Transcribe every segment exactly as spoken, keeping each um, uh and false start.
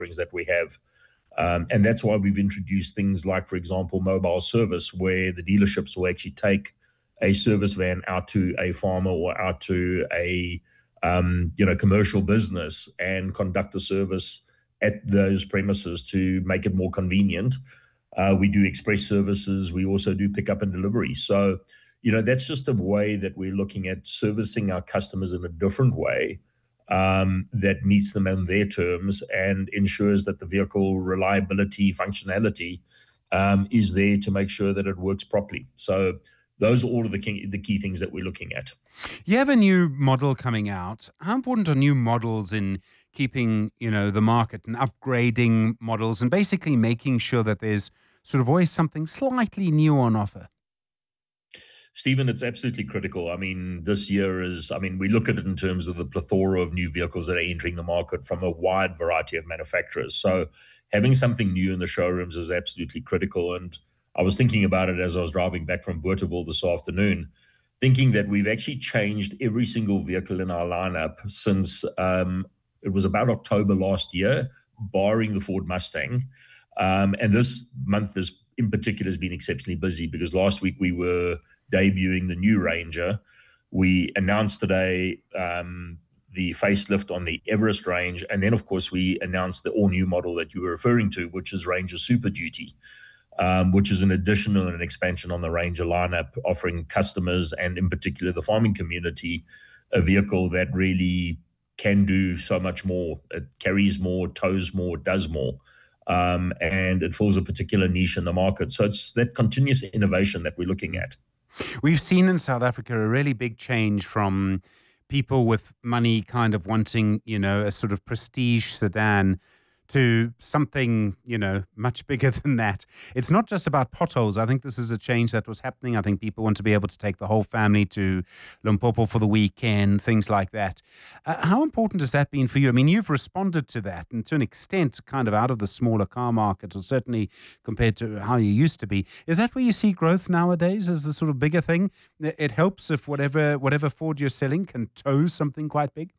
offerings that we have. Um, and that's why we've introduced things like, for example, mobile service, where the dealerships will actually take a service van out to a farmer or out to a um, you know commercial business and conduct the service at those premises to make it more convenient. Uh, we do express services. We also do pickup and delivery. So, you know, that's just a way that we're looking at servicing our customers in a different way um, that meets them on their terms and ensures that the vehicle reliability, functionality um, is there to make sure that it works properly. So those are all of the key, the key things that we're looking at. You have a new model coming out. How important are new models in keeping, you know, the market and upgrading models and basically making sure that there's sort of always something slightly new on offer? Stephen, it's absolutely critical. I mean, this year is, I mean, we look at it in terms of the plethora of new vehicles that are entering the market from a wide variety of manufacturers. So having something new in the showrooms is absolutely critical. And I was thinking about it as I was driving back from Bothaville this afternoon, thinking that we've actually changed every single vehicle in our lineup since um, it was about October last year, barring the Ford Mustang. Um, and this month is, in particular, has been exceptionally busy because last week we were debuting the new Ranger. We announced today um, the facelift on the Everest range. And then, of course, we announced the all-new model that you were referring to, which is Ranger Super Duty, um, which is an additional and an expansion on the Ranger lineup, offering customers and, in particular, the farming community, a vehicle that really can do so much more. It carries more, tows more, does more. Um, and it fills a particular niche in the market. So it's that continuous innovation that we're looking at. We've seen in South Africa a really big change from people with money kind of wanting, you know, a sort of prestige sedan to something, you know, much bigger than that. It's not just about potholes. I think this is a change that was happening. I think people want to be able to take the whole family to Limpopo for the weekend, things like that. Uh, how important has that been for you? I mean, you've responded to that, and to an extent, kind of out of the smaller car market, or certainly compared to how you used to be. Is that where you see growth nowadays as the sort of bigger thing? It helps if whatever whatever Ford you're selling can tow something quite big?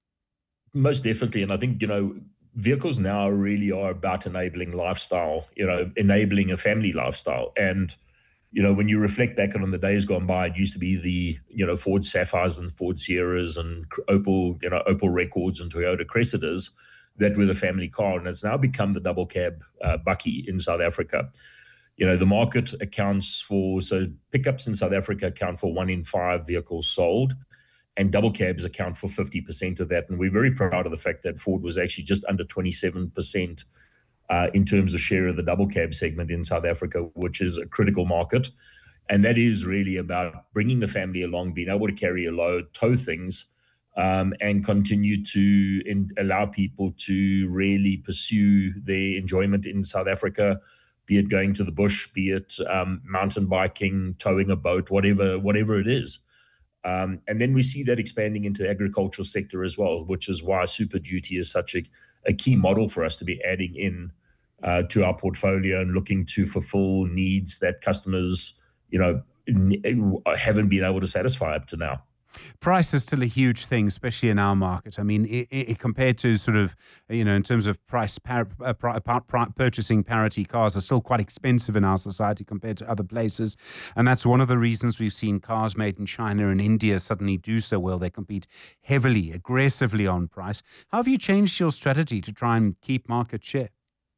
Most definitely. And I think, you know, vehicles now really are about enabling lifestyle, you know, enabling a family lifestyle. And, you know, when you reflect back on the days gone by, it used to be the, you know, Ford Sapphires and Ford Sierras and Opel, you know, Opel Records and Toyota Cressiders that were the family car. And it's now become the double cab uh, bucky in South Africa. You know, the market accounts for, so pickups in South Africa account for one in five vehicles sold, and double cabs account for fifty percent of that. And we're very proud of the fact that Ford was actually just under twenty-seven percent uh, in terms of share of the double cab segment in South Africa, which is a critical market. And that is really about bringing the family along, being able to carry a load, tow things, um, and continue to in, allow people to really pursue their enjoyment in South Africa, be it going to the bush, be it um, mountain biking, towing a boat, whatever, whatever it is. Um, and then we see that expanding into the agricultural sector as well, which is why Super Duty is such a, a key model for us to be adding in uh, to our portfolio and looking to fulfill needs that customers, you know, n- haven't been able to satisfy up to now. Price is still a huge thing, especially in our market. I mean, it, it, compared to sort of, you know, in terms of price, par, uh, par, par, purchasing parity cars are still quite expensive in our society compared to other places. And that's one of the reasons we've seen cars made in China and India suddenly do so well. They compete heavily, aggressively on price. How have you changed your strategy to try and keep market share?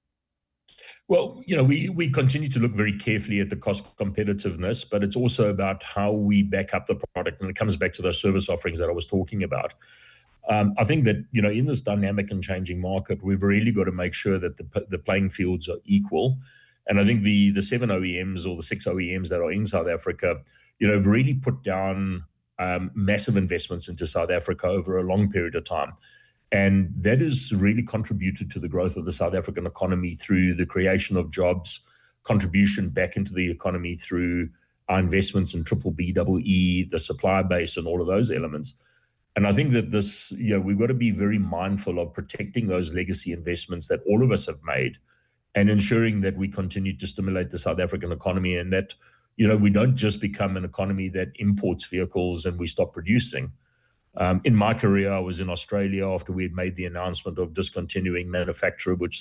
Well, you know, we we continue to look very carefully at the cost competitiveness, but it's also about how we back up the product, and it comes back to those service offerings that I was talking about. Um, I think that, you know, in this dynamic and changing market, we've really got to make sure that the the playing fields are equal. And I think the the seven O E Ms or the six O E Ms that are in South Africa, you know, have really put down um, massive investments into South Africa over a long period of time. And that has really contributed to the growth of the South African economy through the creation of jobs, contribution back into the economy through our investments in triple B, double E, the supply base, and all of those elements. And I think that this, you know, we've got to be very mindful of protecting those legacy investments that all of us have made and ensuring that we continue to stimulate the South African economy, and that, you know, we don't just become an economy that imports vehicles and we stop producing. Um, in my career, I was in Australia after we had made the announcement of discontinuing manufacture, which